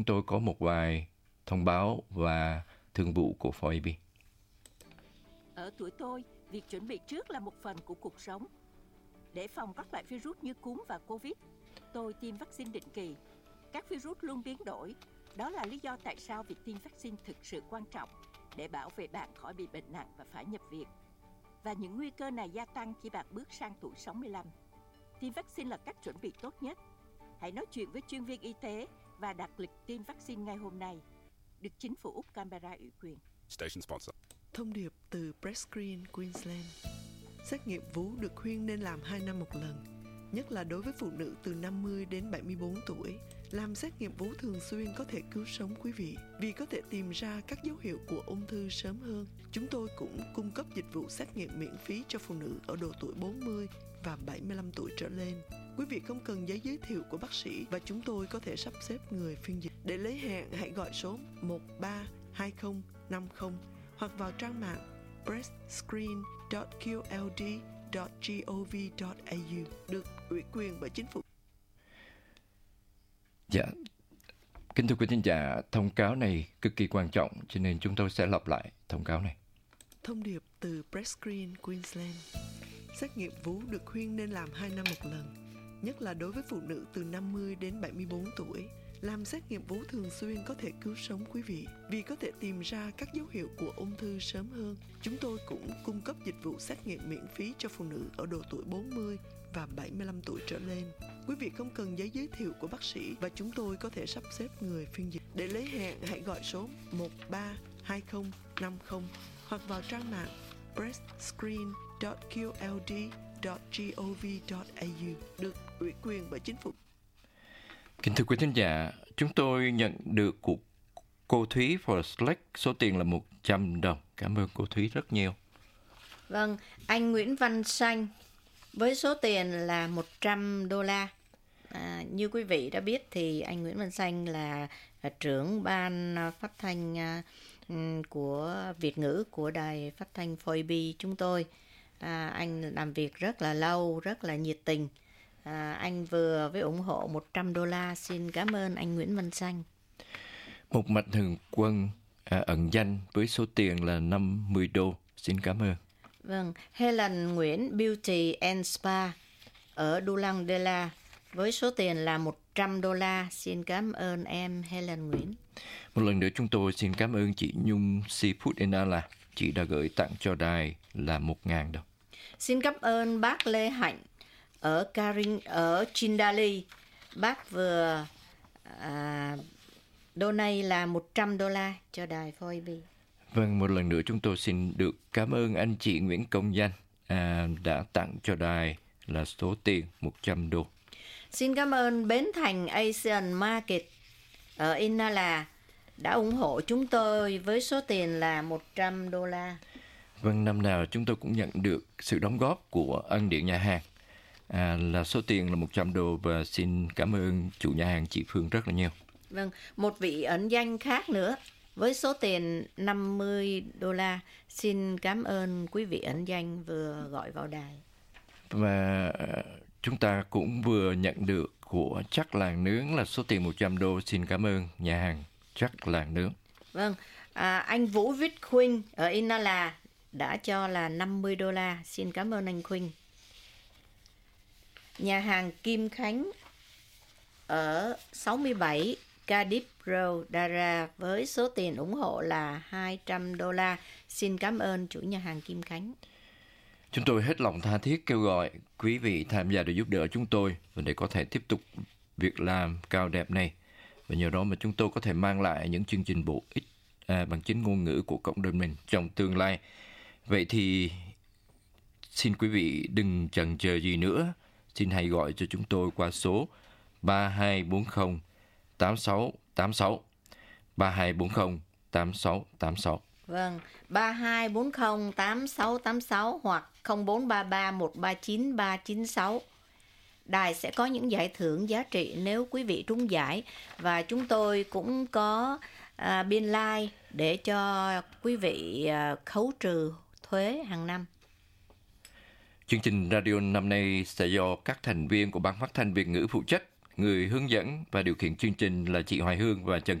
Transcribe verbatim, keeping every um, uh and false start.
Chúng tôi có một vài thông báo và thương vụ của phó a bê. Ở tuổi tôi, việc chuẩn bị trước là một phần của cuộc sống. Để phòng các loại virus như cúm và Covid, tôi tiêm vaccine định kỳ. Các virus luôn biến đổi. Đó là lý do tại sao việc tiêm vaccine thực sự quan trọng để bảo vệ bạn khỏi bị bệnh nặng và phải nhập viện. Và những nguy cơ này gia tăng khi bạn bước sang tuổi sáu mươi lăm. Tiêm vaccine là cách chuẩn bị tốt nhất. Hãy nói chuyện với chuyên viên y tế và đặt lịch tiêm vaccine ngay hôm nay. Được chính phủ Úc Canberra ủy quyền. Station sponsor. Thông điệp từ Prescreen, Queensland. Xét nghiệm vú được khuyên nên làm hai năm một lần, nhất là đối với phụ nữ từ năm mươi đến bảy mươi bốn tuổi. Làm xét nghiệm vú thường xuyên có thể cứu sống quý vị vì có thể tìm ra các dấu hiệu của ung thư sớm hơn. Chúng tôi cũng cung cấp dịch vụ xét nghiệm miễn phí cho phụ nữ ở độ tuổi bốn mươi và bảy mươi lăm tuổi trở lên. Quý vị không cần giấy giới thiệu của bác sĩ và chúng tôi có thể sắp xếp người phiên dịch. Để lấy hẹn, hãy gọi số một ba hai không năm không hoặc vào trang mạng prescreen chấm q l d chấm gov chấm a u, được ủy quyền bởi chính phủ. Dạ, kính thưa quý thính giả, thông cáo này cực kỳ quan trọng cho nên chúng tôi sẽ lặp lại thông cáo này. Thông điệp từ Prescreen, Queensland. Xét nghiệm vú được khuyên nên làm hai năm một lần, nhất là đối với phụ nữ từ năm mươi đến bảy mươi bốn tuổi. Làm xét nghiệm vú thường xuyên có thể cứu sống quý vị vì có thể tìm ra các dấu hiệu của ung thư sớm hơn. Chúng tôi cũng cung cấp dịch vụ xét nghiệm miễn phí cho phụ nữ ở độ tuổi bốn mươi và bảy mươi lăm tuổi trở lên. Quý vị không cần giấy giới thiệu của bác sĩ và chúng tôi có thể sắp xếp người phiên dịch. Để lấy hẹn, hãy gọi số một ba hai không năm không hoặc vào trang mạng prescreen chấm q l d chấm gov chấm a u, được ủy quyền bởi chính phủ. Kính thưa quý thính giả, chúng tôi nhận được của cô Thúy Forslake số tiền là một trăm đồng. Cảm ơn cô Thúy rất nhiều. Vâng, anh Nguyễn Văn Xanh với số tiền là một trăm đô la. À, như quý vị đã biết thì anh Nguyễn Văn Xanh là, là trưởng ban phát thanh uh, của Việt ngữ của đài phát thanh phờ a bê chúng tôi. À, anh làm việc rất là lâu, rất là nhiệt tình. À, anh vừa với ủng hộ một trăm đô la. Xin cảm ơn anh Nguyễn Văn Xanh. Một mạnh thường quân à, ẩn danh với số tiền là năm mươi đô. Xin cảm ơn. Vâng, Helen Nguyễn Beauty and Spa ở Dulang-Dela với số tiền là một trăm đô la. Xin cảm ơn em Helen Nguyễn. Một lần nữa chúng tôi xin cảm ơn chị Nhung Seafood Enala. Chị đã gửi tặng cho đài là một nghìn đồng. Xin cảm ơn bác Lê Hạnh ở Karin ở Chindali. Bác vừa à, donate là một trăm đô la cho đài phờ a bê. Vâng, một lần nữa chúng tôi xin được cảm ơn anh chị Nguyễn Công Danh à, đã tặng cho đài là số tiền một trăm đô. Xin cảm ơn Bến Thành Asian Market ở Inala đã ủng hộ chúng tôi với số tiền là một trăm đô la. Vâng, năm nào chúng tôi cũng nhận được sự đóng góp của ân điển nhà hàng à, là số tiền là một trăm đô và xin cảm ơn chủ nhà hàng chị Phương rất là nhiều. Vâng, một vị ẩn danh khác nữa với số tiền năm mươi đô la. Xin cảm ơn quý vị ẩn danh vừa gọi vào đài. Và chúng ta cũng vừa nhận được của Chắc Làng Nướng là số tiền một trăm đô. Xin cảm ơn nhà hàng Chắc Làng Nướng. Vâng, à, anh Vũ Viết Khuynh ở Inala đã cho là năm mươi đô la. Xin cảm ơn anh Khuynh. Nhà hàng Kim Khánh ở sáu mươi bảy Cardiff Road, Dara với số tiền ủng hộ là hai trăm đô la. Xin cảm ơn chủ nhà hàng Kim Khánh. Chúng tôi hết lòng tha thiết kêu gọi quý vị tham gia để giúp đỡ chúng tôi và để có thể tiếp tục việc làm cao đẹp này. Và nhờ đó mà chúng tôi có thể mang lại những chương trình bổ ích à, bằng chính ngôn ngữ của cộng đồng mình trong tương lai. Vậy thì xin quý vị đừng chần chờ gì nữa. Xin hãy gọi cho chúng tôi qua số ba hai bốn không tám sáu tám sáu ba hai bốn không tám sáu tám sáu. Vâng, ba hai bốn không tám sáu tám sáu hoặc không bốn ba ba một ba chín ba chín sáu. Đài sẽ có những giải thưởng giá trị nếu quý vị trúng giải và chúng tôi cũng có à, biên lai like để cho quý vị à, khấu trừ thuế hàng năm. Chương trình radio năm nay sẽ do các thành viên của Ban Phát thanh Việt ngữ phụ trách. Người hướng dẫn và điều khiển chương trình là chị Hoài Hương và Trần